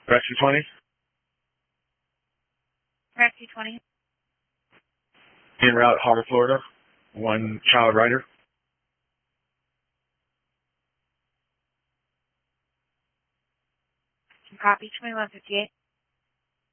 Rescue 20. Rescue 20. En route, Harbor, Florida. One child rider. Copy 2158.